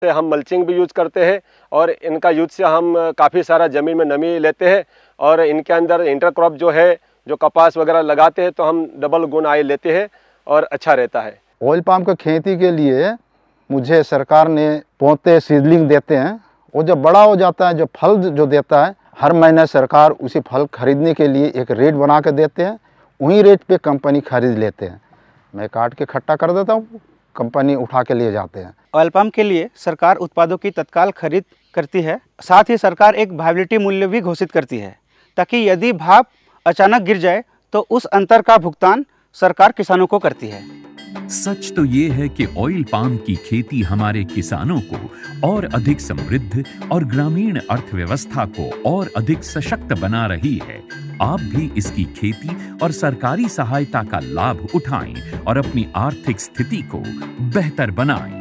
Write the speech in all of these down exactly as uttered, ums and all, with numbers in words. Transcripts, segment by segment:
से हम मल्चिंग भी यूज़ करते हैं और इनका यूज़ से हम काफ़ी सारा ज़मीन में नमी लेते हैं और इनके अंदर इंटरक्रॉप जो है जो कपास वगैरह लगाते हैं तो हम डबल गुण आय लेते हैं और अच्छा रहता है। ऑयल पाम की खेती के लिए मुझे सरकार ने पौधे सीडलिंग देते हैं, वो जब बड़ा हो जाता है, जो फल जो देता है, हर महीने सरकार उसी फल खरीदने के लिए एक रेट बना के देते हैं, वही रेट पे कंपनी खरीद लेते हैं। मैं काट के इकट्ठा कर देता हूँ, कंपनी उठा के ले जाते हैं। ऑयल पाम के लिए सरकार उत्पादों की तत्काल खरीद करती है, साथ ही सरकार एक वायबिलिटी मूल्य भी घोषित करती है ताकि यदि भाव अचानक गिर जाए तो उस अंतर का भुगतान सरकार किसानों को करती है। सच तो ये है कि ऑयल पाम की खेती हमारे किसानों को और अधिक समृद्ध और ग्रामीण अर्थव्यवस्था को और अधिक सशक्त बना रही है। आप भी इसकी खेती और सरकारी सहायता का लाभ उठाएं और अपनी आर्थिक स्थिति को बेहतर बनाएं।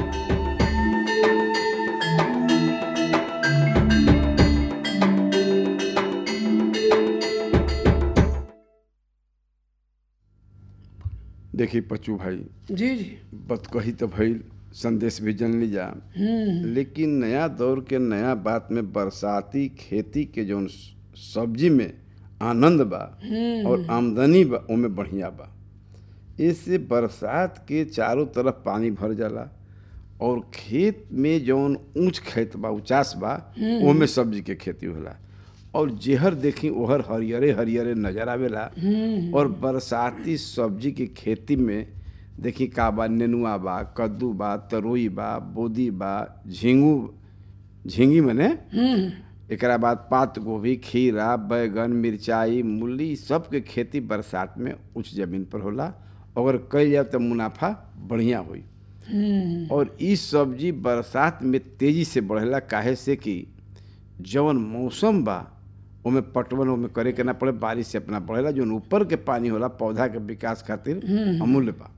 देखिए पच्चू भाई जी जी बत कही तो भाई संदेश भी जन ली जा, लेकिन नया दौर के नया बात में बरसाती खेती के जो सब्जी में आनंद बा और आमदनी बा ओमे बढ़िया बा। इससे बरसात के चारों तरफ पानी भर जाला और खेत में जौन ऊंच खेत बा उचास बा ओमे सब्जी के खेती होला और जेहर देखी ओहर हरियरे हरियरे नजर आवेला। और बरसाती सब्जी की खेती में देखी का बा, नेनुआ बा, कद्दू बा, तरोई बा, बोदी बा, झींगू झींगी मने एकरा बाद पात गोभी, खीरा, बैगन, मिर्चाई, मूली सब के खेती बरसात में उच्च जमीन पर होला। अगर कइल जाए तो मुनाफा बढ़िया होई। और ई सब्जी बरसात में तेजी से बढ़ेला, काहे से कि जवन मौसम बा ओमे पटवन ओमे करे के ना पड़े, बारिश से अपना बढ़ेला। जो ऊपर के पानी होला पौधा के विकास खातिर अमूल्य बा।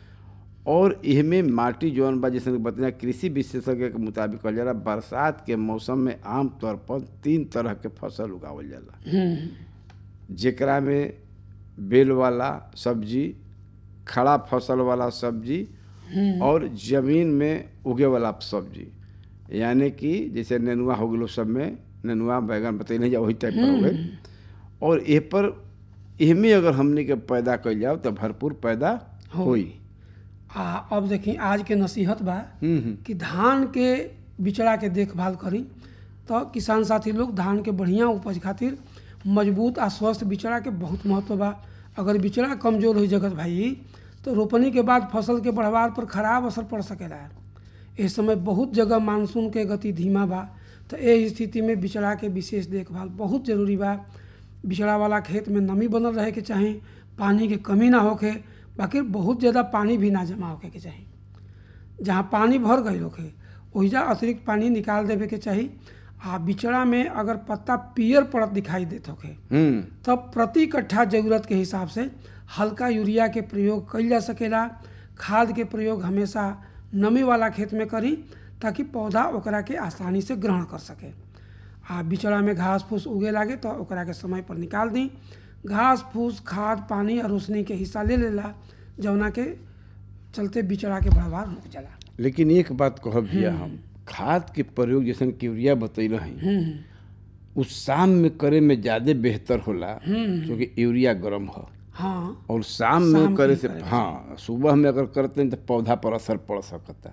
और इहमें माटी जौन बा जैसे बतना कृषि विशेषज्ञ के मुताबिक कहल जाला बरसात के मौसम में आमतौर पर तीन तरह के फसल उगावल जाला, जेकरा में बेल वाला सब्जी, खड़ा फसल वाला सब्जी और जमीन में उगे वाला सब्जी। यानी कि जैसे नेनुआ हो गलो, सब में नेनुआ बैगन बतैले जा वही टाइप पर हो गए। और ए पर इहमें अगर हमने के पैदा कइल जाओ तो भरपूर पैदा होई। आ अब देखी आज के नसीहत बा कि धान के बिचड़ा के देखभाल करी तो किसान साथी लोग धान के बढ़िया उपज खातिर मजबूत आ स्वस्थ बिचड़ा के बहुत महत्व बा। अगर बिचड़ा कमजोर हो जगत भाई तो रोपनी के बाद फसल के बढ़वार पर खराब असर पड़ सकेला। इस समय बहुत जगह मानसून के गति धीमा बा, तो एह स्थिति में बिचड़ा के विशेष देखभाल बहुत जरूरी बा। बिचड़ा वाला खेत में नमी बनल रहे के चाही, पानी के कमी ना होखे, बाकी बहुत ज़्यादा पानी भी ना जमा होके के चाही। जहाँ पानी भर गई होखे ओहिजा अतिरिक्त पानी निकाल देवे के चाही। आ बिचड़ा में अगर पत्ता पियर पड़त दिखाई देत होखे तब प्रति कट्ठा जरूरत के हिसाब से हल्का यूरिया के प्रयोग कइल जा सकेला। खाद के प्रयोग हमेशा नमी वाला खेत में करी ताकि पौधा ओकरा के आसानी से ग्रहण कर सके। आ बिचड़ा में घास फूस उगे लागे तो ओकरा के समय पर निकाल दी। घास फूस खाद पानी और रोशनी के हिस्सा ले लेला, जौना के चलते बिचड़ा के बढ़वार रुक जाला। लेकिन एक बात कहब भैया, हम खाद के प्रयोग जैसे यूरिया बतैल हैं उस शाम में करे में ज़्यादा बेहतर होला, क्योंकि यूरिया गर्म हो। हाँ, और शाम में करे से हाँ सुबह में अगर करते हैं तो पौधा पर असर पड़ सकता।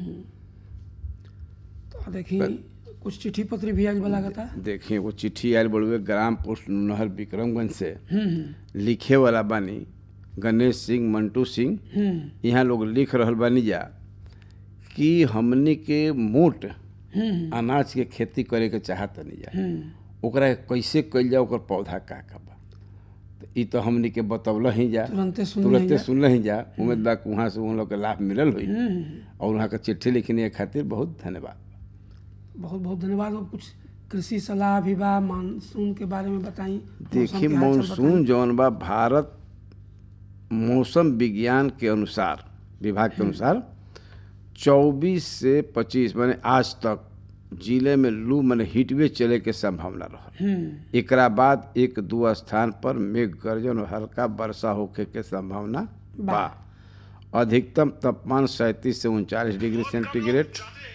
तो देखिए कुछ चिट्ठी पत्री भी आज वाला था। देखिए वो चिट्ठी आयल बड़ुए ग्राम पोस्ट नहर विक्रमगंज से लिखे वाला बानी गणेश सिंह मंटू सिंह। यहाँ लोग लिख रहल बानी जा कि हमने के मोट अनाज के खेती करे के चाहत नहीं जा, ओकरा कैसे कइल जा, ओकर पौधा का का बा, तो ई तो हमने के बतौल ही जा, तुरंते सुन तुरंते सुन ही जा। उम्मीद बा कि वहाँ से उन लोग के लाभ मिलल हुई। और वहाँ का चिट्ठी लिखने के खातिर बहुत धन्यवाद। बहुत बहुत धन्यवाद। और कुछ कृषि सलाह भी बा, मानसून के बारे में बताई। देखिए मानसून जौन बा भारत मौसम विज्ञान के अनुसार विभाग के अनुसार चौबीस से पच्चीस माने आज तक जिले में लू माने हीटवे चले के संभावना रहा। एकरा बाद एक दो स्थान पर मेघ गर्जन और हल्का वर्षा होके के संभावना बा। अधिकतम तापमान सैंतीस से उनचालीस डिग्री सेंटीग्रेड